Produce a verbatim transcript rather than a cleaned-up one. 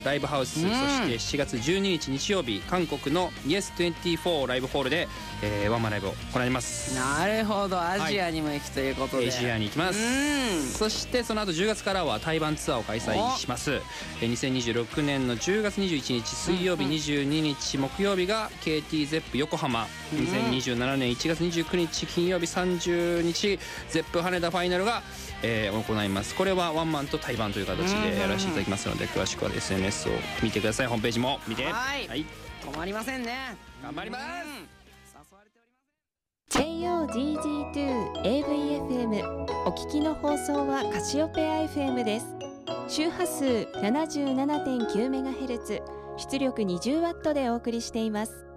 ライブハウス、うん、そしてしちがつじゅうににち日曜日韓国の イエスにじゅうよん ライブホールで、えー、ワンマンライブを行います。 なるほど、アジアにも行くということで、 はい、アジアに行きます。そしてその後じゅうがつからは台湾ツアーを開催します。にせんにじゅうろくねんのじゅうがつにじゅういちにち水曜日、にじゅうににち木曜日が ケーティーゼップ 横浜、にせんにじゅうななねんいちがつにじゅうくにち金曜日さんじゅうにちゼップ羽田ファイナルが、えー、行います。これはワンマンと対バンという形でやらせていただきますので、詳しくは エスエヌエス を見てください。ホームページも見て。 はい、はい、止まりませんね。 頑張ります。 誘われておりません。 ジェイオージージーツー エーブイエフエム お聞きの放送はカシオペア エフエム です。周波数 ななじゅうななてんきゅうメガヘルツ 出力 にじゅうワット でお送りしています。